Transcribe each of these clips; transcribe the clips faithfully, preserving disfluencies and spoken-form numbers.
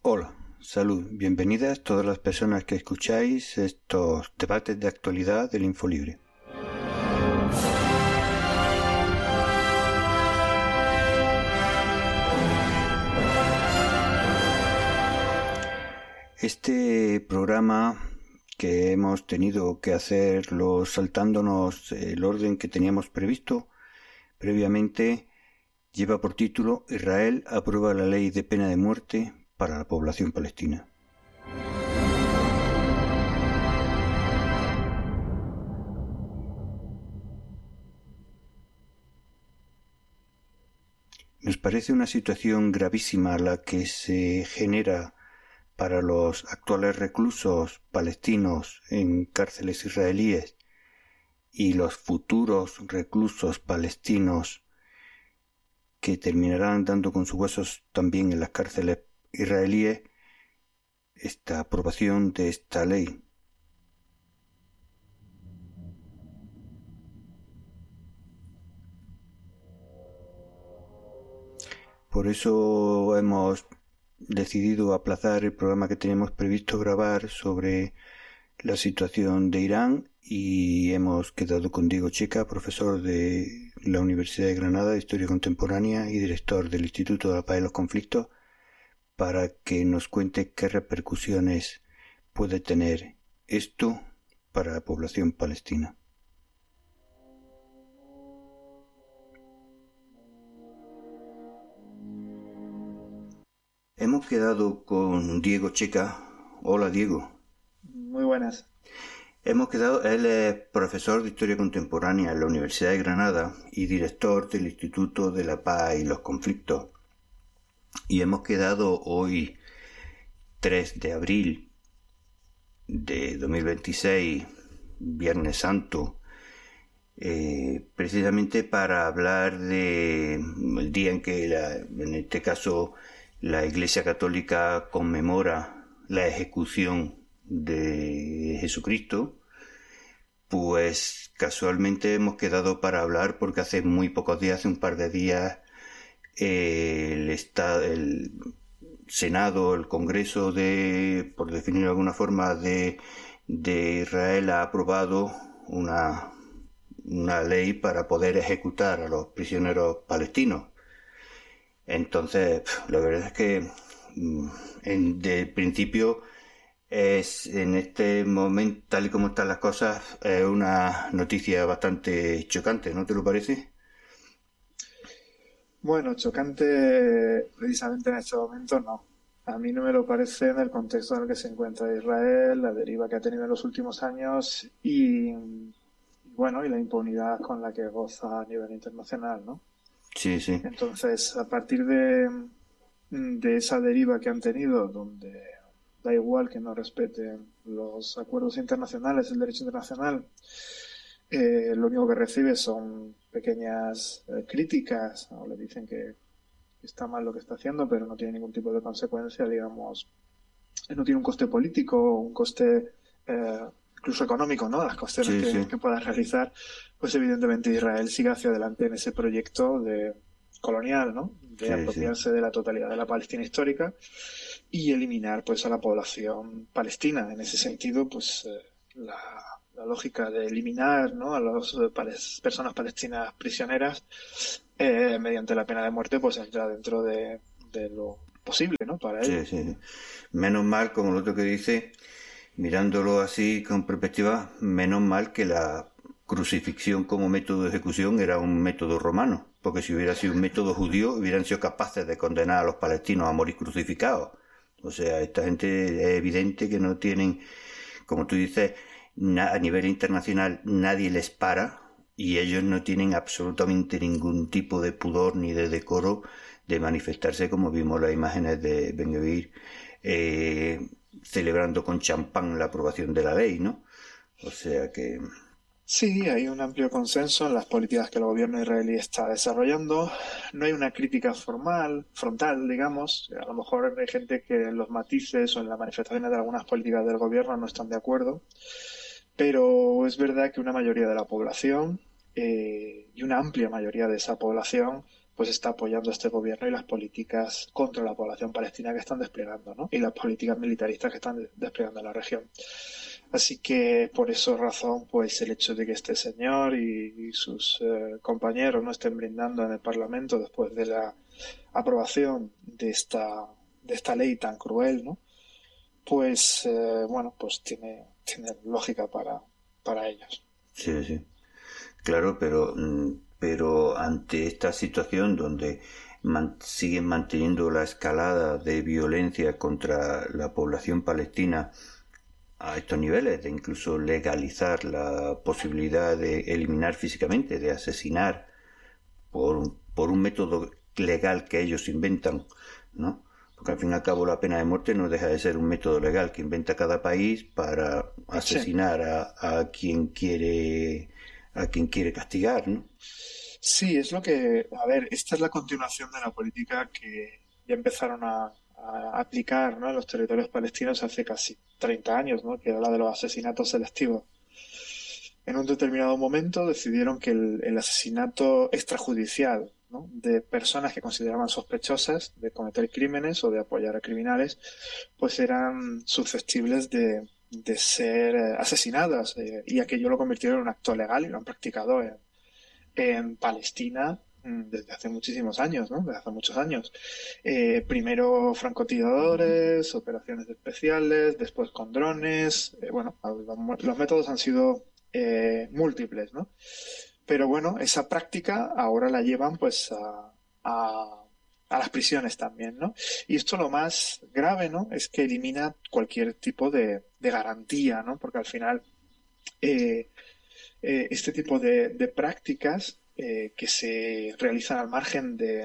Hola, salud, bienvenidas todas las personas que escucháis estos debates de actualidad del Infolibre. Este programa que hemos tenido que hacerlo saltándonos el orden que teníamos previsto previamente lleva por título Israel aprueba la ley de pena de muerte para la población palestina. Nos parece una situación gravísima la que se genera para los actuales reclusos palestinos en cárceles israelíes y los futuros reclusos palestinos que terminarán dando con sus huesos también en las cárceles israelíes, esta aprobación de esta ley. Por eso hemos decidido aplazar el programa que teníamos previsto grabar sobre la situación de Irán y hemos quedado con Diego Checa, profesor de la Universidad de Granada de Historia Contemporánea y director del Instituto de la Paz y los Conflictos, para que nos cuente qué repercusiones puede tener esto para la población palestina. Hemos quedado con Diego Checa. Hola, Diego. Muy buenas. Hemos quedado, él es profesor de Historia Contemporánea en la Universidad de Granada y director del Instituto de la Paz y los Conflictos. Y hemos quedado hoy, tres de abril de dos mil veintiséis, Viernes Santo, eh, precisamente para hablar de el día en que, la, en este caso, la Iglesia Católica conmemora la ejecución de Jesucristo. Pues casualmente hemos quedado para hablar porque hace muy pocos días, hace un par de días, el, estado, el Senado, el Congreso de, por definirlo de alguna forma, de, de Israel ha aprobado una, una ley para poder ejecutar a los prisioneros palestinos. Entonces, la verdad es que en, de principio es en este momento, tal y como están las cosas, es una noticia bastante chocante, ¿no te lo parece? Bueno, chocante precisamente en este momento no. A mí no me lo parece en el contexto en el que se encuentra Israel, la deriva que ha tenido en los últimos años y, y bueno, y la impunidad con la que goza a nivel internacional, ¿no? Sí, sí. Entonces, a partir de, de esa deriva que han tenido, donde da igual que no respeten los acuerdos internacionales, el derecho internacional, eh, lo único que recibe son pequeñas eh, críticas, o le dicen que está mal lo que está haciendo, pero no tiene ningún tipo de consecuencia, digamos, no tiene un coste político, un coste eh, incluso económico, ¿no? Las cuestiones Sí, que, sí. que pueda realizar, pues evidentemente Israel sigue hacia adelante en ese proyecto de colonial, ¿no? De Sí, apropiarse sí. de la totalidad de la Palestina histórica y eliminar, pues, a la población palestina. En ese sentido, pues, eh, la, la lógica de eliminar, ¿no?, a las eh, personas palestinas prisioneras eh, mediante la pena de muerte, pues entra dentro de, de lo posible, ¿no?, para Sí, ellos. sí, sí. Menos mal, como lo otro que dice, mirándolo así con perspectiva, menos mal que la crucifixión como método de ejecución era un método romano, porque si hubiera sido un método judío hubieran sido capaces de condenar a los palestinos a morir crucificados. O sea, esta gente es evidente que no tienen, como tú dices, a nivel internacional nadie les para y ellos no tienen absolutamente ningún tipo de pudor ni de decoro de manifestarse, como vimos las imágenes de Ben-Gvir eh, celebrando con champán la aprobación de la ley, ¿no? O sea que... Sí, hay un amplio consenso en las políticas que el gobierno israelí está desarrollando. No hay una crítica formal, frontal, digamos. A lo mejor hay gente que en los matices o en las manifestaciones de algunas políticas del gobierno no están de acuerdo. Pero es verdad que una mayoría de la población eh, y una amplia mayoría de esa población pues está apoyando a este gobierno y las políticas contra la población palestina que están desplegando, ¿no? Y las políticas militaristas que están desplegando en la región. Así que por esa razón, pues el hecho de que este señor y, y sus eh, compañeros no estén brindando en el Parlamento después de la aprobación de esta de esta ley tan cruel, ¿no? Pues eh, bueno, pues tiene tiene lógica para para ellos. Sí, sí. Claro, pero pero ante esta situación donde man, siguen manteniendo la escalada de violencia contra la población palestina a estos niveles, de incluso legalizar la posibilidad de eliminar físicamente, de asesinar por, por un método legal que ellos inventan, ¿no? Porque al fin y al cabo la pena de muerte no deja de ser un método legal que inventa cada país para asesinar a, a quien quiere a quien quiere castigar, ¿no? Sí, es lo que, a ver, esta es la continuación de la política que ya empezaron a, a aplicar, ¿no?, en los territorios palestinos hace casi treinta años, ¿no?, que era la de los asesinatos selectivos. En un determinado momento decidieron que el, el asesinato extrajudicial, ¿no?, de personas que consideraban sospechosas de cometer crímenes o de apoyar a criminales, pues eran susceptibles de, de ser asesinadas, eh, y aquello lo convirtieron en un acto legal y lo han practicado en, en Palestina desde hace muchísimos años, ¿no? Desde hace muchos años. Eh, primero francotiradores, operaciones especiales, después con drones. Eh, bueno, los métodos han sido eh, múltiples, ¿no? Pero bueno, esa práctica ahora la llevan pues a, a, a las prisiones también, ¿no? Y esto lo más grave, ¿no?, es que elimina cualquier tipo de, de garantía, ¿no? Porque al final eh, eh, este tipo de, de prácticas eh, que se realizan al margen de,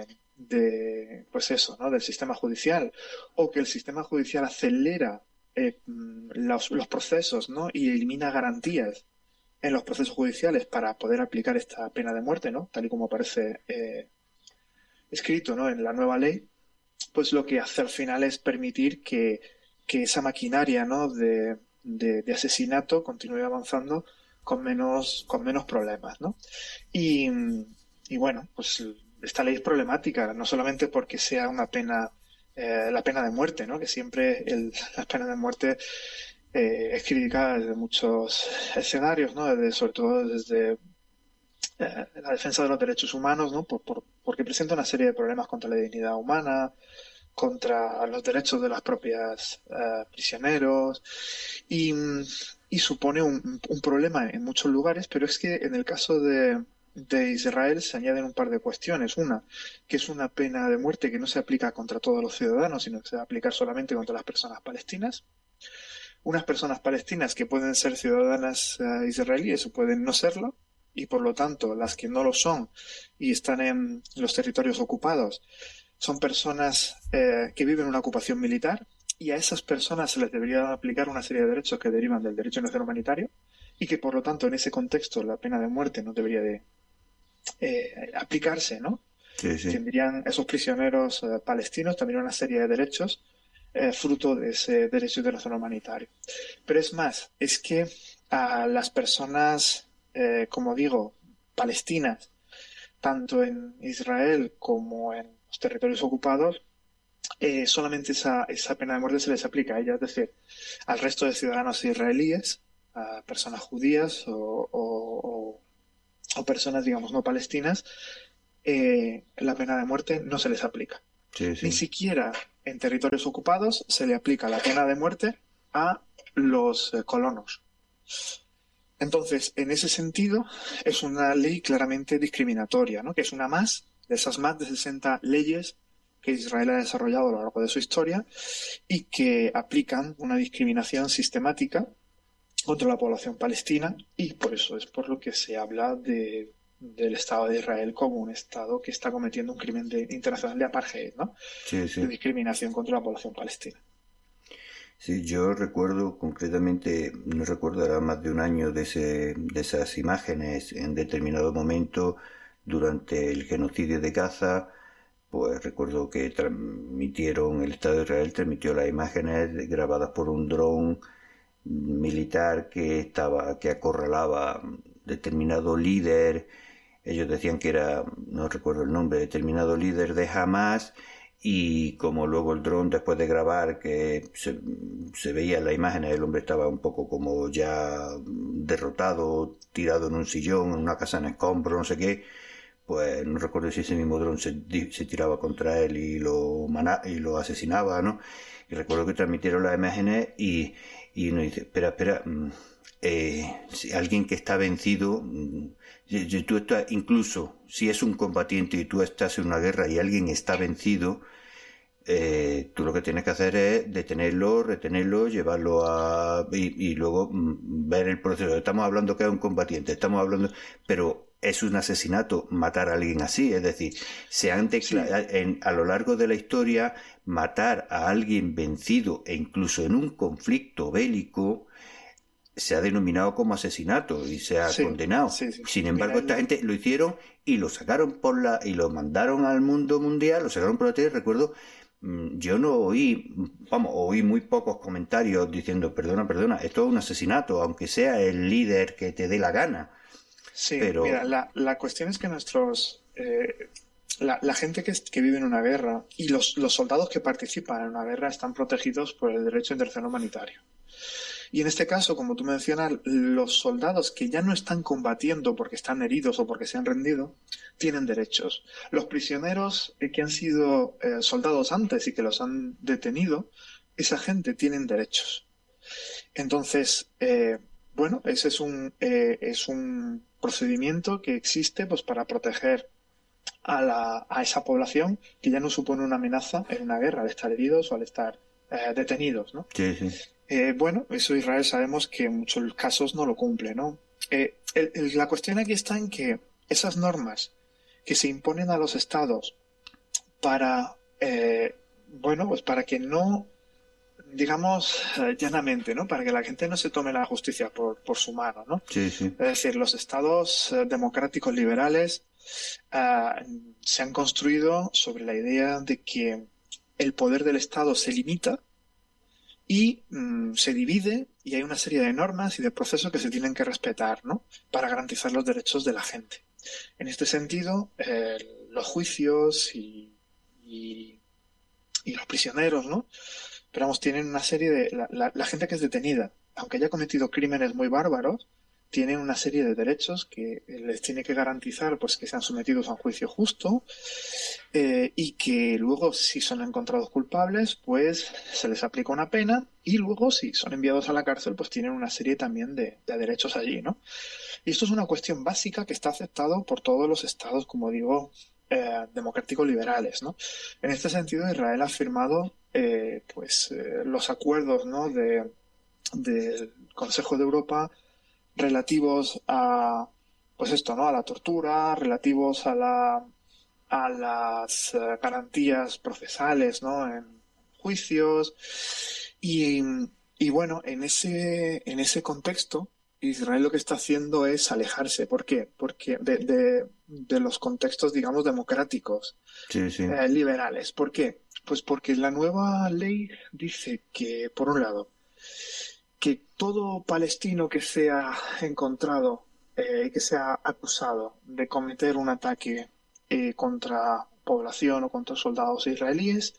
de, pues eso, ¿no?, del sistema judicial, o que el sistema judicial acelera eh, los, los procesos, ¿no?, y elimina garantías en los procesos judiciales para poder aplicar esta pena de muerte, ¿no?, tal y como aparece eh, escrito, ¿no?, en la nueva ley, pues lo que hace al final es permitir que, que esa maquinaria, ¿no?, de, de, de asesinato continúe avanzando con menos, con menos problemas, ¿no? Y, y bueno, pues esta ley es problemática, no solamente porque sea una pena, eh, la pena de muerte, ¿no?, que siempre el, la pena de muerte eh, es criticada desde muchos escenarios, ¿no?, desde, sobre todo desde eh, la defensa de los derechos humanos, ¿no?, por, por, porque presenta una serie de problemas contra la dignidad humana, contra los derechos de los propios uh, prisioneros, y, y supone un, un problema en muchos lugares, pero es que en el caso de, de Israel se añaden un par de cuestiones. Una, que es una pena de muerte que no se aplica contra todos los ciudadanos, sino que se va a aplicar solamente contra las personas palestinas. Unas personas palestinas que pueden ser ciudadanas uh, israelíes o pueden no serlo, y por lo tanto las que no lo son y están en los territorios ocupados son personas eh, que viven una ocupación militar, y a esas personas se les debería aplicar una serie de derechos que derivan del derecho internacional humanitario, y que por lo tanto en ese contexto la pena de muerte no debería de eh, aplicarse, ¿no? Sí, sí. Tendrían esos prisioneros eh, palestinos también una serie de derechos eh, fruto de ese derecho internacional humanitario. Pero es más, es que a las personas, eh, como digo, palestinas, tanto en Israel como en los territorios ocupados, eh, solamente esa, esa pena de muerte se les aplica a ellas, es decir, al resto de ciudadanos israelíes, a personas judías o, o, o, o personas, digamos, no palestinas, eh, la pena de muerte no se les aplica. Sí, sí. Ni siquiera en territorios ocupados se le aplica la pena de muerte a los eh, colonos. Entonces, en ese sentido, es una ley claramente discriminatoria, ¿no?, que es una más de esas más de sesenta leyes que Israel ha desarrollado a lo largo de su historia y que aplican una discriminación sistemática contra la población palestina, y por eso es por lo que se habla de, del Estado de Israel como un Estado que está cometiendo un crimen de, internacional de apartheid, ¿no? Sí, sí. De discriminación contra la población palestina. Sí, yo recuerdo concretamente, no recuerdo, era más de un año de, ese, de esas imágenes en determinado momento durante el genocidio de Gaza. Pues recuerdo que transmitieron, el Estado de Israel transmitió las imágenes grabadas por un dron militar que estaba, que acorralaba determinado líder ellos decían que era, no recuerdo el nombre, determinado líder de Hamas, y como luego el dron, después de grabar, que se, se veía en la imagen, el hombre estaba un poco como ya derrotado, tirado en un sillón, en una casa en escombros, no sé qué, pues no recuerdo si ese mismo dron se, se tiraba contra él y lo, mana, y lo asesinaba, ¿no? Y recuerdo que transmitieron las imágenes y, y uno dice, espera, espera, eh, si alguien que está vencido, tú estás, incluso si es un combatiente y tú estás en una guerra y alguien está vencido, eh, tú lo que tienes que hacer es detenerlo, retenerlo, llevarlo a y, y luego mm, ver el proceso. Estamos hablando que es un combatiente, estamos hablando, pero es un asesinato matar a alguien así, es decir, se han declarado sí. en, a lo largo de la historia, matar a alguien vencido e incluso en un conflicto bélico se ha denominado como asesinato y se ha sí, condenado. Sí, sí. Sin embargo, Mira, esta el... gente lo hicieron y lo sacaron por la y lo mandaron al mundo mundial, lo sacaron por la tele. Recuerdo, yo no oí, vamos, oí muy pocos comentarios diciendo, perdona, perdona, esto es un asesinato, aunque sea el líder que te dé la gana. Sí, pero... mira, la, la cuestión es que nuestros... Eh, la, la gente que, que vive en una guerra y los, los soldados que participan en una guerra están protegidos por el derecho internacional humanitario. Y en este caso, como tú mencionas, los soldados que ya no están combatiendo porque están heridos o porque se han rendido, tienen derechos. Los prisioneros que han sido eh, soldados antes y que los han detenido, esa gente tienen derechos. Entonces, eh, bueno, ese es un, eh, es un procedimiento que existe pues para proteger a, la, a esa población que ya no supone una amenaza en una guerra al estar heridos o al estar eh, detenidos, ¿no? Sí, sí. Eh, bueno, eso Israel sabemos que en muchos casos no lo cumple, ¿no? Eh, el, el, la cuestión aquí está en que esas normas que se imponen a los estados para, eh, bueno, pues para que no, digamos, eh, llanamente, ¿no? Para que la gente no se tome la justicia por, por su mano, ¿no? Sí, sí. Es decir, los estados eh, democráticos liberales eh, se han construido sobre la idea de que el poder del estado se limita y mmm, se divide y hay una serie de normas y de procesos que se tienen que respetar, ¿no? Para garantizar los derechos de la gente. En este sentido, eh, los juicios y, y, y los prisioneros, ¿no? Pero vamos, tienen una serie de... La, la, la gente que es detenida, aunque haya cometido crímenes muy bárbaros, tienen una serie de derechos que les tiene que garantizar pues que sean sometidos a un juicio justo eh, y que luego, si son encontrados culpables, pues se les aplica una pena y luego, si son enviados a la cárcel, pues tienen una serie también de, de derechos allí, ¿no? Y esto es una cuestión básica que está aceptado por todos los estados, como digo, eh, democráticos liberales, ¿no? En este sentido, Israel ha firmado eh, pues eh, los acuerdos, ¿no? de, del Consejo de Europa relativos a, pues esto, ¿no? A la tortura, relativos a la, a las uh, garantías procesales, ¿no? En juicios y, y bueno, en ese, en ese contexto, Israel lo que está haciendo es alejarse. ¿Por qué? Porque de, de, de los contextos, digamos, democráticos, sí, sí. Eh, liberales. ¿Por qué? Pues porque la nueva ley dice que, por un lado, que todo palestino que sea encontrado y eh, que sea acusado de cometer un ataque eh, contra población o contra soldados israelíes,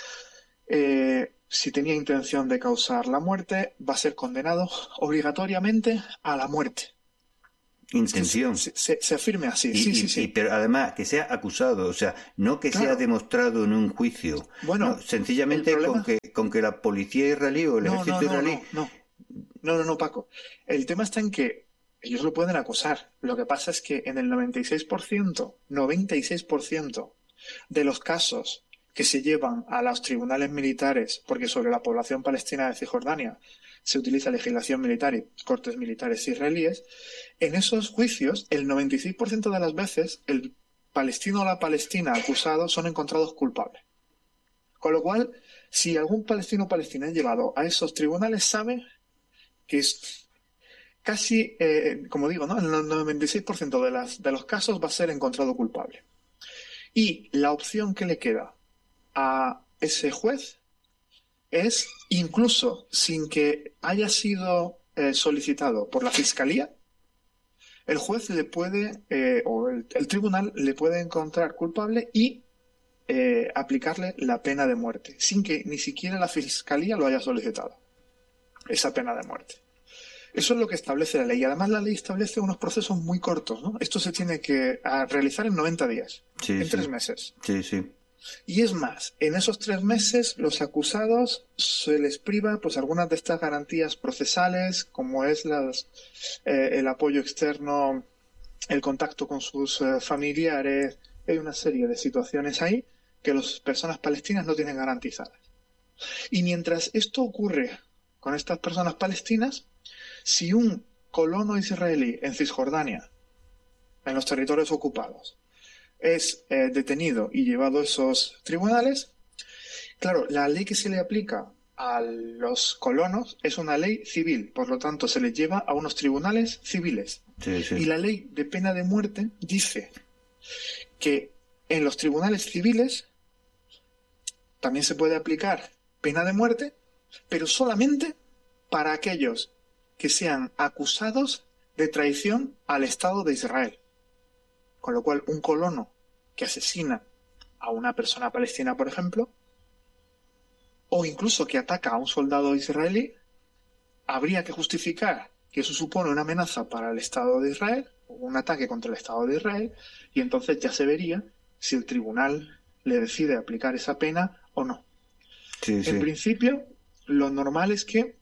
eh, si tenía intención de causar la muerte, va a ser condenado obligatoriamente a la muerte. Intención. Se, se, se afirme así, y, sí, y, sí, sí. Y, pero además, que sea acusado, o sea, no que claro. sea demostrado en un juicio. Bueno, no, sencillamente problema... con, que, con que la policía israelí o el no, ejército no, no, israelí... No, no, no, no, no, Paco. El tema está en que ellos lo pueden acusar. Lo que pasa es que en el noventa y seis por ciento, noventa y seis por ciento de los casos que se llevan a los tribunales militares, porque sobre la población palestina de Cisjordania se utiliza legislación militar y cortes militares israelíes, en esos juicios, el noventa y seis por ciento de las veces, el palestino o la palestina acusado son encontrados culpables. Con lo cual, si algún palestino o palestina es llevado a esos tribunales, sabe que es casi, eh, como digo, ¿no? En el noventa y seis por ciento de, las, de los casos va a ser encontrado culpable. Y la opción que le queda a ese juez es, incluso sin que haya sido eh, solicitado por la Fiscalía, el juez le puede, eh, o el, el tribunal le puede encontrar culpable y eh, aplicarle la pena de muerte, sin que ni siquiera la fiscalía lo haya solicitado, esa pena de muerte. Eso es lo que establece la ley. Y además la ley establece unos procesos muy cortos, ¿no? Esto se tiene que a, realizar en noventa días, sí, en sí. tres meses. Sí, sí. Y es más, en esos tres meses los acusados se les priva pues algunas de estas garantías procesales, como es las, eh, el apoyo externo, el contacto con sus eh, familiares. Hay una serie de situaciones ahí que las personas palestinas no tienen garantizadas. Y mientras esto ocurre con estas personas palestinas, si un colono israelí en Cisjordania, en los territorios ocupados, es eh, detenido y llevado a esos tribunales, claro, la ley que se le aplica a los colonos es una ley civil, por lo tanto se les lleva a unos tribunales civiles. Sí, sí. Y la ley de pena de muerte dice que en los tribunales civiles también se puede aplicar pena de muerte, pero solamente para aquellos que sean acusados de traición al Estado de Israel. Con lo cual, un colono que asesina a una persona palestina, por ejemplo, o incluso que ataca a un soldado israelí, habría que justificar que eso supone una amenaza para el Estado de Israel, o un ataque contra el Estado de Israel, y entonces ya se vería si el tribunal le decide aplicar esa pena o no. Sí, en sí. principio, lo normal es que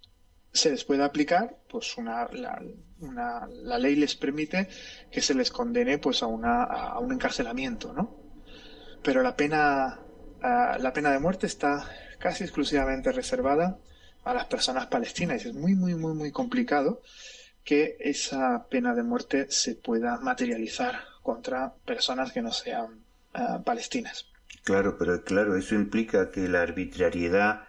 se les pueda aplicar, pues una la, una la ley les permite que se les condene pues a una a un encarcelamiento, ¿no? Pero la pena uh, la pena de muerte está casi exclusivamente reservada a las personas palestinas. Es muy muy muy muy complicado que esa pena de muerte se pueda materializar contra personas que no sean uh, palestinas. Claro, pero claro, eso implica que la arbitrariedad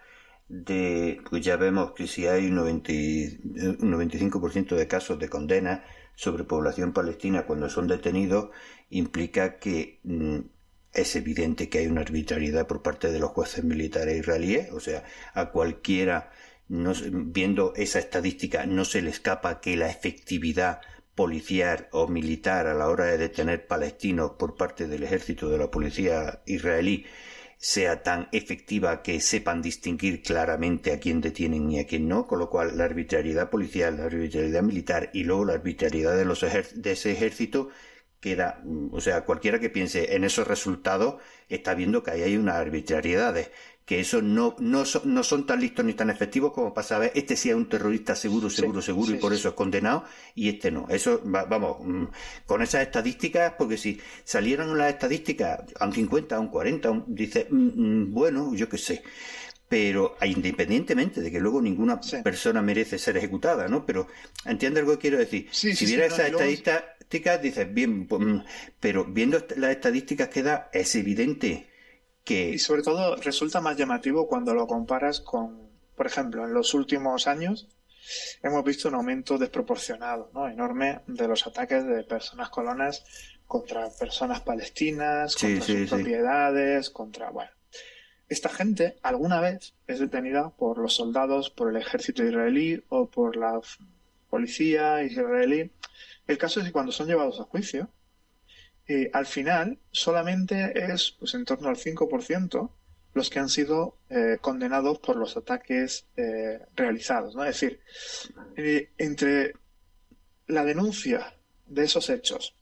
de, pues ya vemos que si hay un noventa, un noventa y cinco por ciento de casos de condena sobre población palestina cuando son detenidos, implica que mm, es evidente que hay una arbitrariedad por parte de los jueces militares israelíes. O sea, a cualquiera, no, viendo esa estadística, no se le escapa que la efectividad policial o militar a la hora de detener palestinos por parte del ejército de la policía israelí sea tan efectiva que sepan distinguir claramente a quién detienen y a quién no, con lo cual la arbitrariedad policial, la arbitrariedad militar y luego la arbitrariedad de, los ejer- de ese ejército queda, o sea, cualquiera que piense en esos resultados está viendo que ahí hay unas arbitrariedades, que eso no, no, so, no son tan listos ni tan efectivos como para saber este sí es un terrorista seguro, seguro, sí, seguro sí, y por sí. eso es condenado y este no. Eso, va, vamos, con esas estadísticas, porque si salieran las estadísticas a un cincuenta, a un cuarenta, un, dice, mm, bueno, yo qué sé. Pero independientemente de que luego ninguna sí. persona merece ser ejecutada, ¿no? Pero entiende lo que quiero decir. Sí, si sí, viera sí, esas no, luego... estadísticas, dices, bien, pues, pero viendo las estadísticas que da, es evidente que... Y sobre todo resulta más llamativo cuando lo comparas con, por ejemplo, en los últimos años hemos visto un aumento desproporcionado, ¿no? enorme de los ataques de personas colonas contra personas palestinas, sí, contra sí, sus sí. propiedades, contra... bueno. Esta gente alguna vez es detenida por los soldados, por el ejército israelí o por la policía israelí. El caso es que cuando son llevados a juicio, eh, al final solamente es pues en torno al cinco por ciento los que han sido eh, condenados por los ataques eh, realizados, ¿no? Es decir, eh, entre la denuncia de esos hechos,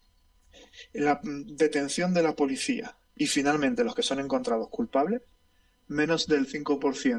la detención de la policía y finalmente los que son encontrados culpables, menos del cinco por ciento